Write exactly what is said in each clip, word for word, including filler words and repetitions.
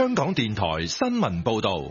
香港電台新聞報道。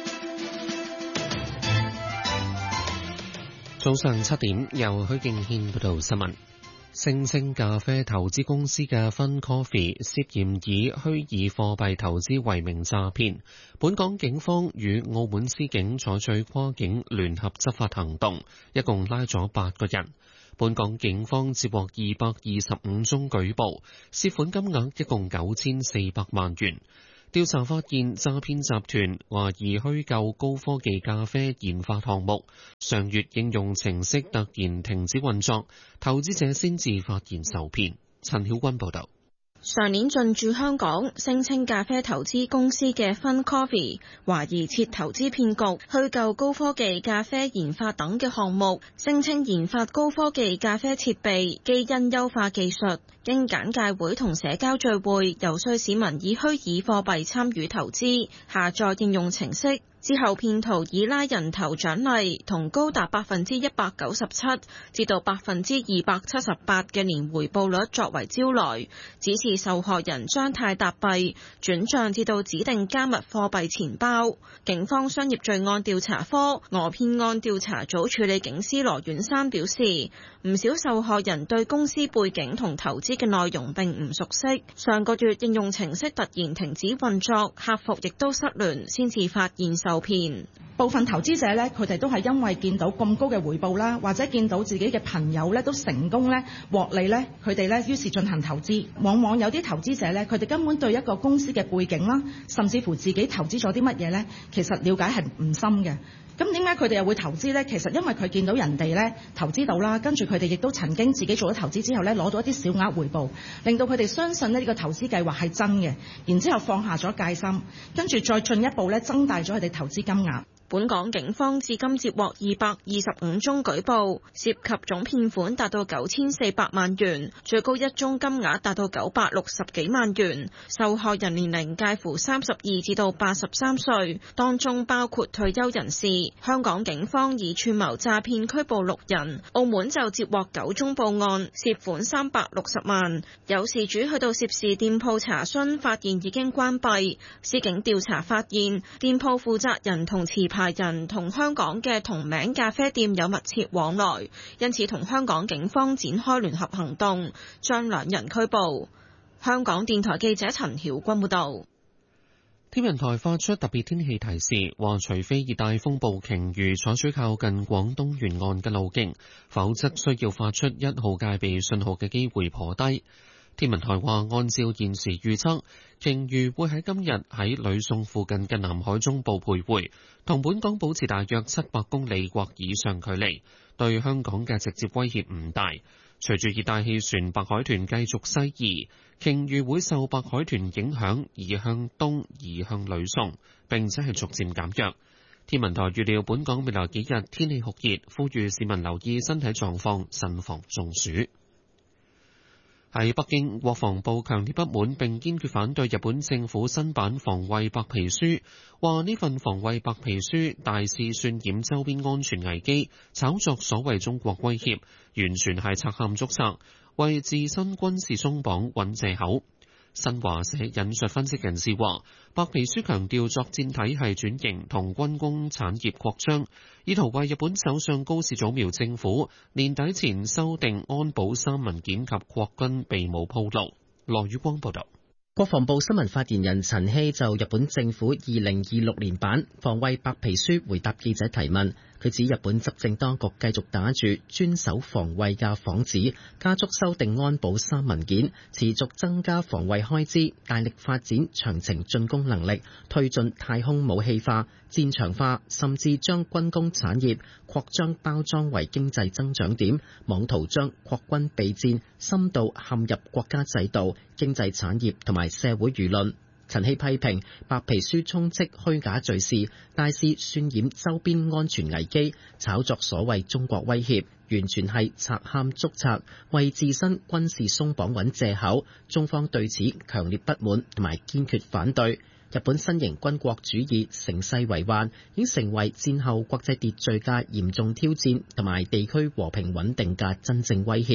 早上七點，由許敬軒報道新聞。聲稱咖啡投資公司嘅 Fun Coffee 涉嫌以虛擬貨幣投資為名詐騙，本港警方與澳門司警採取跨境聯合執法行動，一共拉咗八個人。本港警方接獲二百二十五宗舉報，涉款金額一共九千四百萬元。調查發現，詐騙集團懷疑虛構高科技咖啡研發項目，上月應用程式突然停止運作，投資者先至發現受騙。陳曉君報導。 上年進駐香港，聲稱咖啡投資公司嘅 Fun Coffee 懷疑設投資騙局，虛構高科技咖啡研發等嘅項目，聲稱研發高科技咖啡設備、基因優化技術，經簡介會同社交聚會遊說市民以虛擬貨幣參與投資，下載應用程式。之後，騙徒以拉人頭獎勵同高達百分之一百九十七至到百分之二百七十八嘅年回報率作為招來，指示受害人將泰達幣轉帳至到指定加密貨幣錢包。警方商業罪案調查科訛騙案調查組處理警司羅遠山表示，唔少受害人對公司背景同投資嘅內容並唔熟悉。上個月應用程式突然停止運作，客服亦都失聯，先至發現受騙。 部分投資者呢，佢哋都係因為見到咁高嘅回報啦，或者見到自己嘅朋友呢都成功呢獲利呢，佢哋呢於是進行投資。往往有啲投資者呢，佢哋根本對一個公司嘅背景啦，甚至乎自己投資咗啲乜嘢呢，其實了解係唔深嘅。咁點解佢哋又會投資呢？其實因為佢見到人哋呢投資到啦，跟住佢哋亦都曾經自己做咗投資之後呢，攞到一啲小額回報，令到佢哋相信呢個投資計劃係真嘅，然之後放下咗戒心，跟住再進一步呢增大咗佢哋投資金額。 本港警方至今接獲二百二十五宗舉報，涉及總騙款達到九千四百萬元，最高一宗金額達到九百六十幾萬元。受害人年齡介乎三十二至到八十三歲，當中包括退休人士。香港警方以串謀詐騙拘捕六人，澳門就接獲九宗報案，涉款三百六十萬。有事主去到涉事店鋪查詢，發現已經關閉。司警調查發現，店鋪負責人同持牌人同香港嘅同名咖啡店有密切往來，因此同香港警方展開聯合行動，將兩人拘捕。香港電台記者陳曉君報道。 天文台發出特別天氣提示，話除非熱帶風暴鯨魚採取靠近廣東沿岸嘅路徑，否則需要發出一號戒備信號嘅機會頗低。天文台話，按照現時預測，鯨魚會喺今日喺呂宋附近嘅南海中部徘徊，同本港保持大約七百公里或以上距離，對香港嘅直接威脅唔大。隨住熱帶氣旋白海豚繼續西移，鯨魚會受白海豚影響移向東，移向呂宋，並且係逐漸減弱。天文台預料本港未來幾日天氣酷熱，呼籲市民留意身體狀況，慎防中暑。喺北京，國防部強烈不滿並堅決反對日本政府新版防衛白皮書，話呢份防衛白皮書大肆渲染周邊安全危機，炒作所謂中國威脅，完全係賊喊捉賊，為自身軍事鬆綁揾藉口。新華社引述分析人士話，白皮書強調作戰體系轉型同軍工產業擴張，意圖為日本首相高市早苗政府年底前修訂安保三文件及擴軍備武鋪路。羅宇光報道。 國防部新聞發言人陳希就日本政府二零二六年版防衛白皮書回答記者提問。佢指日本執政當局繼續打住專守防衛嘅幌子，加速修訂安保三文件，持續增加防衛開支，大力發展長程進攻能力，推進太空武器化、戰場化，甚至將軍工產業擴張包裝為經濟增長點，妄圖將擴軍備戰深度陷入國家制度、經濟產業同埋社會輿論。陳希批評白皮書充斥虛假敘事，大肆渲染周邊安全危機，炒作所謂中國威脅，完全係賊喊捉賊，為自身軍事鬆綁揾藉口。中方對此強烈不滿同埋堅決反對。日本新型軍國主義乘勢為患，已經成為戰後國際秩序嘅嚴重挑戰，同埋地區和平穩定嘅真正威脅。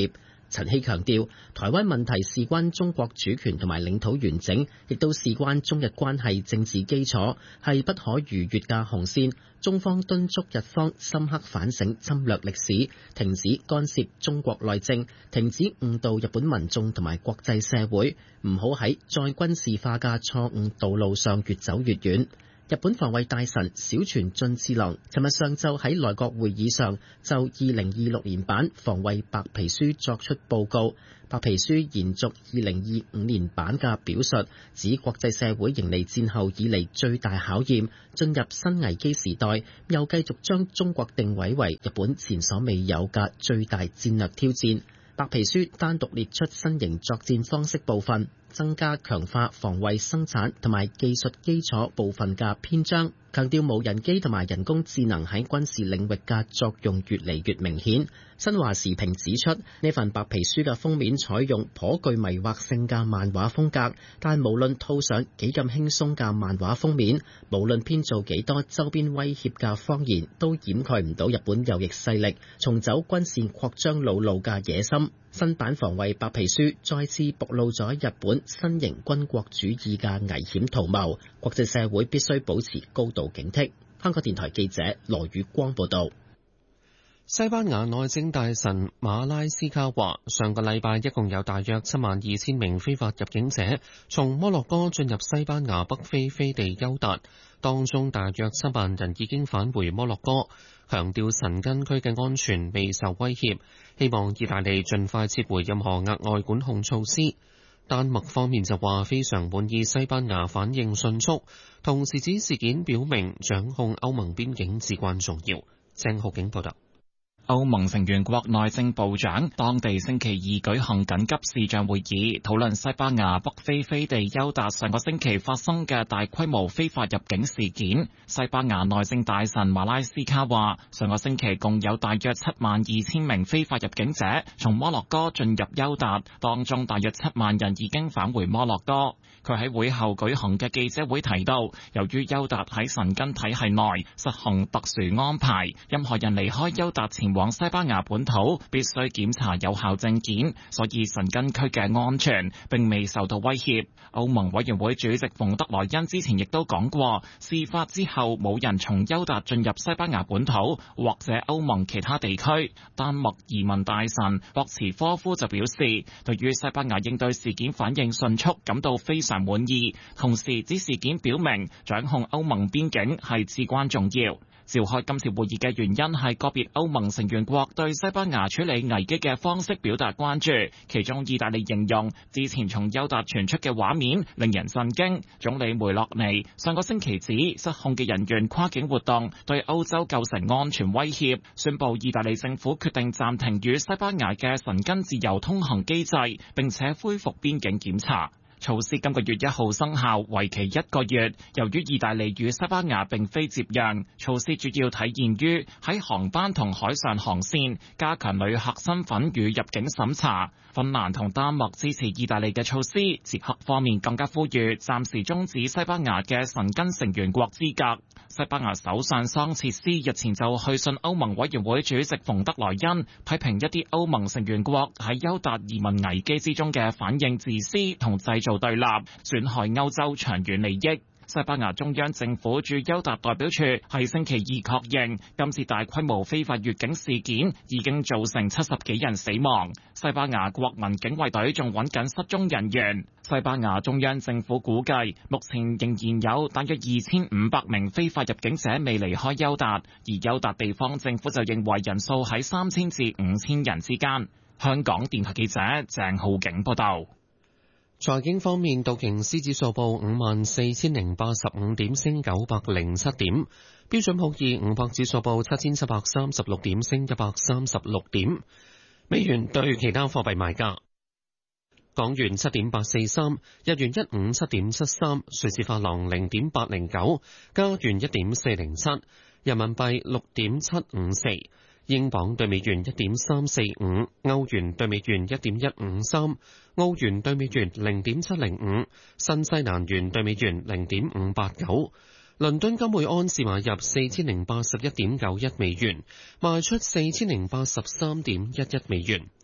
陳希強調，台灣問題事關中國主權同埋領土完整，亦都事關中日關係政治基礎，係不可逾越嘅紅線。中方敦促日方深刻反省侵略歷史，停止干涉中國內政，停止誤導日本民眾同埋國際社會，唔好喺再軍事化嘅錯誤道路上越走越遠。日本防衛大臣小泉進次郎尋日上晝喺內閣會議上就二零二六年版防衛白皮書作出報告。白皮書延續二零二五年版嘅表述，指國際社會迎嚟戰後以嚟最大考驗，進入新危機時代，又繼續將中國定位為日本前所未有嘅最大戰略挑戰。白皮書單獨列出新型作戰方式部分，增加強化防衛生產同埋技術基礎部分嘅篇章，強調無人機同埋人工智能喺軍事領域嘅作用越嚟越明顯。新華時評指出，呢份白皮書嘅封面採用頗具迷惑性嘅漫畫風格，但無論套上幾咁輕鬆嘅漫畫封面，無論編造幾多周邊威脅嘅謊言，都掩蓋唔到日本右翼勢力重走軍事擴張老路嘅野心。新版防衛白皮書再次暴露咗日本新型軍國主義嘅危險圖謀，國際社會必須保持高度警惕。香港電台記者羅宇光報道。 西班牙內政大臣馬拉斯卡話，上個禮拜一共有大約七萬二千名非法入境者從摩洛哥進入西班牙北非飛地休達，當中大約七萬人已經返回摩洛哥，強調申根區嘅安全未受威脅，希望意大利盡快撤回任何額外管控措施。丹麥方面就話非常滿意西班牙反應迅速，同時指事件表明掌控歐盟邊境至關重要。鄭浩景報道。 歐盟成員國內政部長當地星期二舉行緊急視像會議，討論西班牙北非飛地休達上個星期發生嘅大規模非法入境事件。西班牙內政大臣馬拉斯卡話，上個星期共有大約七萬二千名非法入境者從摩洛哥進入休達，當中大約七萬人已經返回摩洛哥。佢喺會後舉行嘅記者會提到，由於休達喺申根體系內實行特殊安排，任何人離開休達前往西班牙本土必須檢查有效證件，所以申根區嘅安全並未受到威脅。歐盟委員會主席馮德萊恩之前亦都講過，事發之後冇人從休達進入西班牙本土或者歐盟其他地區。丹麥移民大臣博茨科夫就表示，對於西班牙應對事件反應迅速感到非常滿意，同時指事件表明掌控歐盟邊境係至關重要。召開今次會議嘅原因係個別歐盟成員國對西班牙處理危機嘅方式表達關注，其中意大利形容之前從休達傳出嘅畫面令人震驚。總理梅洛尼上個星期指失控嘅人員跨境活動對歐洲構成安全威脅，宣布意大利政府決定暫停與西班牙嘅申根自由通行機制，並且恢復邊境檢查。措施今個月一號生效，為期一個月。由於意大利與西班牙並非接壤，措施主要體現於喺航班同海上航線加強旅客身份與入境審查。芬蘭同丹麥支持意大利嘅措施，捷克方面更加呼籲暫時終止西班牙嘅申根成員國資格。西班牙首相桑切斯日前就去信歐盟委員會主席馮德萊恩，批評一啲歐盟成員國喺休達移民危機之中嘅反應自私同製造對立，損害歐洲長遠利益。西班牙中央政府駐休達代表處喺星期二確認，今次大規模非法越境事件已經造成七十幾人死亡。西班牙國民警衛隊仲揾緊失蹤人員。西班牙中央政府估計，目前仍然有大約二千五百名非法入境者未離開休達，而休達地方政府就認為人數喺三千至五千人之間。香港電台記者鄭浩景報道。 財經方面，道瓊斯指數報五萬四千零八十五點，升九百零七點；標準普爾五百指數報七千七百三十六點，升一百三十六點。美元對其他貨幣賣價：港元七點八四三，日元一五七點七三，瑞士法郎零點八零九，加元一點四零七，人民幣六點七五四。英鎊對美元一點三四五，歐元對美元一點一五三，澳元對美元零點七零五，新西蘭元對美元零點五八九。倫敦金每安士買入四千零八十一點九一美元，賣出四千零八十三點一一美元。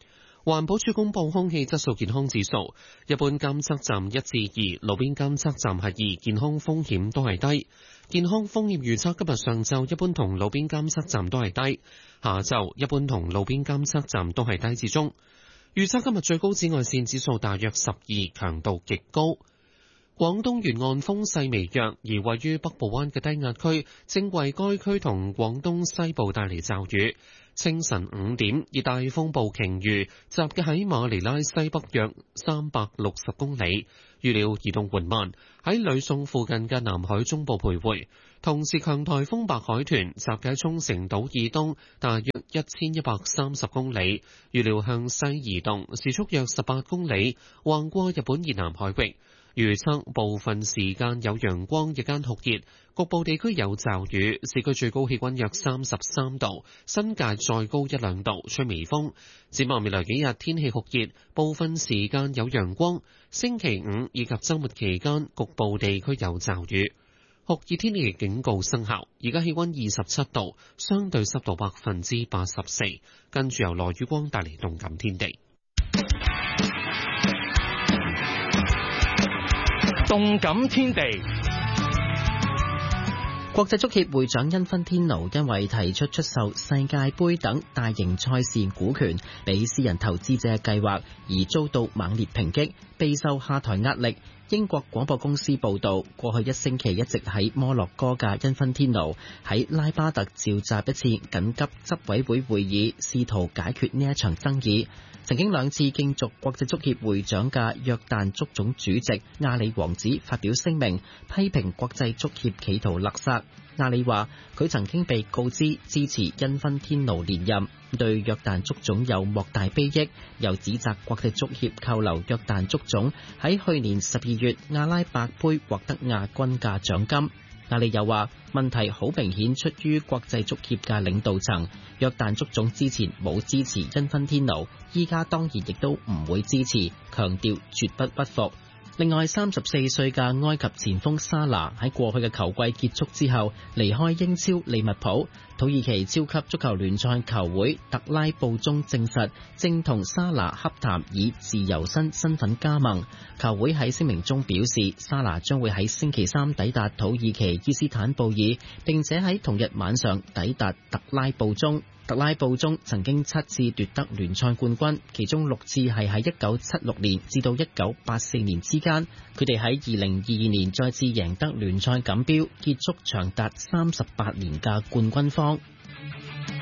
環保署公布空氣質素健康指數，一般監測站一至二，路邊監測站係二，健康風險都係低。健康風險預測今日上晝一般同路邊監測站都係低，下晝一般同路邊監測站都係低至中。預測今日最高紫外線指數大約十二，強度極高。廣東沿岸風勢微弱，而位於北部灣嘅低壓區正為該區同廣東西部帶嚟驟雨。清晨五點，熱帶風暴鯨魚集結喺馬尼拉西北約三百六十公里，預料移動緩慢，喺呂宋附近嘅南海中部徘徊。同時，強颱風白海豚集結喺沖繩島以東大約一千一百三十公里，預料向西移動，時速約十八公里，橫過日本以南海域。預測部分時間有陽光，日間酷熱，局部地區有驟雨。市區最高氣溫約三十三度，新界再高一兩度，吹微風。展望未來幾日天氣酷熱，部分時間有陽光。星期五以及週末期間，局部地區有驟雨。酷熱天氣警告生效。而家氣溫二十七度，相對濕度百分之八十四。跟住由羅宇光帶嚟動感天地。 動感天地， 國際足協會長因芬天奴因為提出出售世界盃等大型賽事股權俾私人投資者嘅計劃，而遭到猛烈抨擊，備受下台壓力。英國廣播公司報道，過去一星期一直喺摩洛哥嘅因芬天奴喺拉巴特召集一次緊急執委會會議，試圖解決呢一場爭議。曾經兩次競逐國際足協會長嘅約旦足總主席阿里王子發表聲明，批評國際足協企圖勒殺。阿里話佢曾經被告知支持因芬天奴連任，對約旦足總有莫大裨益，又指責國際足協扣留約旦足總喺去年十二月阿拉伯盃獲得亞軍嘅獎金。阿里又話問題好明顯出於國際足協嘅領導層，約旦足總之前冇支持因芬天奴，依家當然亦都唔會支持，強調絕不屈服。另外，三十四歲嘅埃及前鋒沙拿喺過去嘅球季結束之後離開英超利物浦。土耳其超級足球聯賽球會特拉布宗證實正同沙拿洽談以自由身身份加盟。球會喺聲明中表示，沙拿將會喺星期三抵達土耳其伊斯坦布爾，並且喺同日晚上抵達特拉布宗。特拉布宗曾經七次奪得聯賽冠軍，其中六次係喺一九七六年至到一九八四年之間。佢哋喺二零二二年再次贏得聯賽錦標，結束長達三十八年嘅冠軍荒。